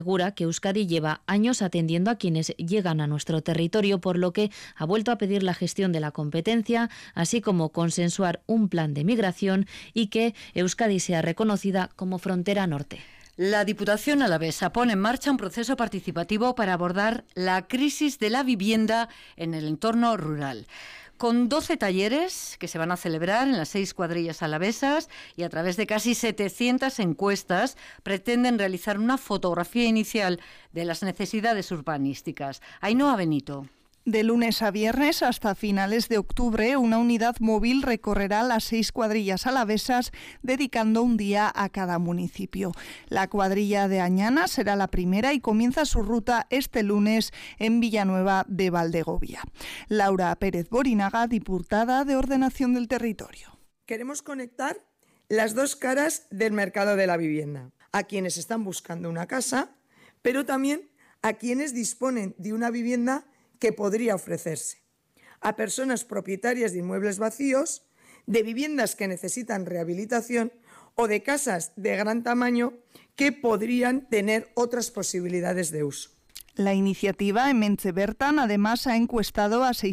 Asegura que Euskadi lleva años atendiendo a quienes llegan a nuestro territorio, por lo que ha vuelto a pedir la gestión de la competencia, así como consensuar un plan de migración y que Euskadi sea reconocida como frontera norte. La Diputación alavesa pone en marcha un proceso participativo para abordar la crisis de la vivienda en el entorno rural, con 12 talleres que se van a celebrar en las 6 cuadrillas alavesas y a través de casi 700 encuestas pretenden realizar una fotografía inicial de las necesidades urbanísticas. Ainhoa Benito. De lunes a viernes hasta finales de octubre, una unidad móvil recorrerá las 6 cuadrillas alavesas, dedicando un día a cada municipio. La cuadrilla de Añana será la primera y comienza su ruta este lunes en Villanueva de Valdegovia. Laura Pérez Borinaga, diputada de Ordenación del Territorio. Queremos conectar las dos caras del mercado de la vivienda, a quienes están buscando una casa, pero también a quienes disponen de una vivienda que podría ofrecerse, a personas propietarias de inmuebles vacíos, de viviendas que necesitan rehabilitación o de casas de gran tamaño que podrían tener otras posibilidades de uso. La iniciativa Hementxe Bertan además ha encuestado a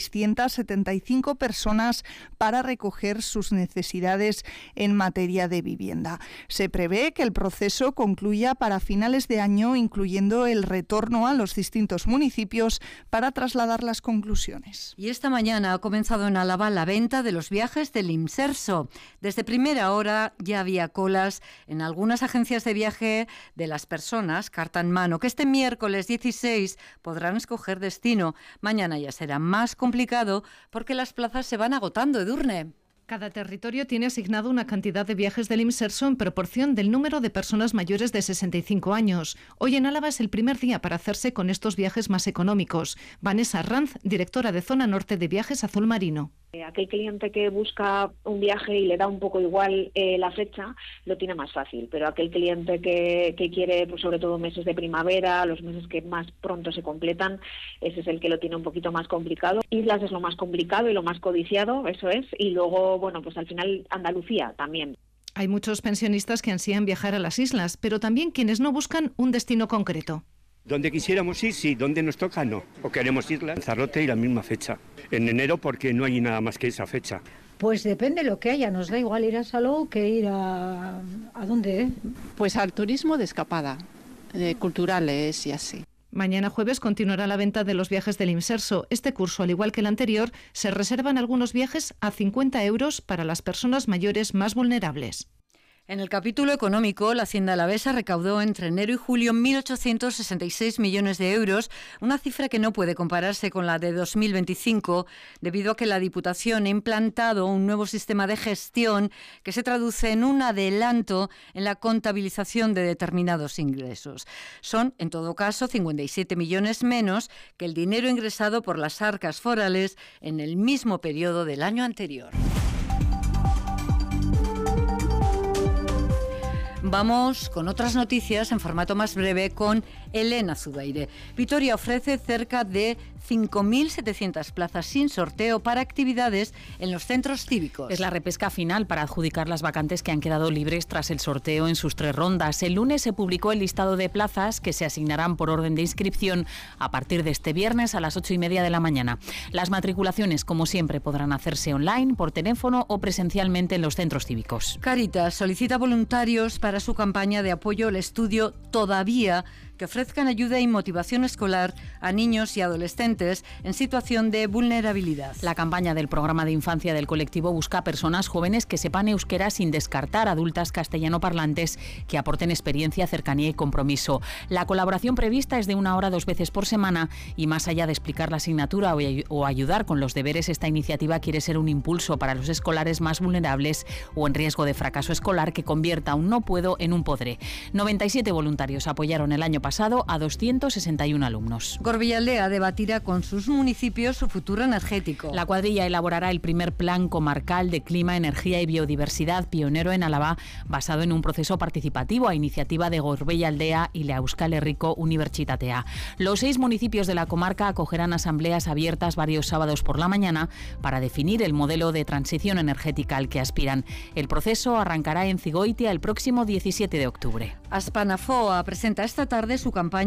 675 personas para recoger sus necesidades en materia de vivienda. Se prevé que el proceso concluya para finales de año, incluyendo el retorno a los distintos municipios para trasladar las conclusiones. Y esta mañana ha comenzado en Álava la venta de los viajes del Imserso. Desde primera hora ya había colas en algunas agencias de viaje de las personas, carta en mano, que este miércoles 16 podrán escoger destino. Mañana ya será más complicado porque las plazas se van agotando, Edurne. Cada territorio tiene asignado una cantidad de viajes del Imserso en proporción del número de personas mayores de 65 años. Hoy en Álava es el primer día para hacerse con estos viajes más económicos. Vanessa Ranz, directora de Zona Norte de Viajes Azul Marino. Aquel cliente que busca un viaje y le da un poco igual la fecha, lo tiene más fácil, pero aquel cliente que quiere, pues sobre todo meses de primavera, los meses que más pronto se completan, ese es el que lo tiene un poquito más complicado. Islas es lo más complicado y lo más codiciado, eso es, y luego, bueno, pues al final Andalucía también. Hay muchos pensionistas que ansían viajar a las islas, pero también quienes no buscan un destino concreto. Donde quisiéramos ir, sí, donde nos toca, no. O queremos ir a Lanzarote y la misma fecha. En enero porque no hay nada más que esa fecha. Pues depende de lo que haya, nos da igual ir a Salou que ir a dónde. Pues al turismo de escapada, culturales y así. Mañana jueves continuará la venta de los viajes del Imserso. Este curso, al igual que el anterior, se reservan algunos viajes a 50 € para las personas mayores más vulnerables. En el capítulo económico, la Hacienda alavesa recaudó entre enero y julio 1.866 millones de euros, una cifra que no puede compararse con la de 2025, debido a que la Diputación ha implantado un nuevo sistema de gestión que se traduce en un adelanto en la contabilización de determinados ingresos. Son, en todo caso, 57 millones menos que el dinero ingresado por las arcas forales en el mismo periodo del año anterior. Vamos con otras noticias en formato más breve con Elena Zubaire. Vitoria ofrece cerca de 5.700 plazas sin sorteo para actividades en los centros cívicos. Es la repesca final para adjudicar las vacantes que han quedado libres tras el sorteo en sus 3 rondas. El lunes se publicó el listado de plazas que se asignarán por orden de inscripción a partir de este viernes a las 8:30 de la mañana. Las matriculaciones, como siempre, podrán hacerse online, por teléfono o presencialmente en los centros cívicos. Cáritas solicita voluntarios para su campaña de apoyo al estudio Todavía, que ofrezcan ayuda y motivación escolar a niños y adolescentes en situación de vulnerabilidad. La campaña del programa de infancia del colectivo busca a personas jóvenes que sepan euskera sin descartar adultas castellano parlantes que aporten experiencia, cercanía y compromiso. La colaboración prevista es de 1 hora 2 veces por semana y más allá de explicar la asignatura o ayudar con los deberes, esta iniciativa quiere ser un impulso para los escolares más vulnerables o en riesgo de fracaso escolar que convierta un no puedo en un podré. 97 voluntarios apoyaron el año pasado a 261 alumnos. Gorbillaldea debatirá con sus municipios su futuro energético. La cuadrilla elaborará el primer plan comarcal de clima, energía y biodiversidad pionero en Álava, basado en un proceso participativo a iniciativa de Gorbillaldea y la Euskal Herriko Unibertsitatea. Los 6 municipios de la comarca acogerán asambleas abiertas varios sábados por la mañana para definir el modelo de transición energética al que aspiran. El proceso arrancará en Zigoitia el próximo 17 de octubre. Aspanafoa presenta esta tarde su campaña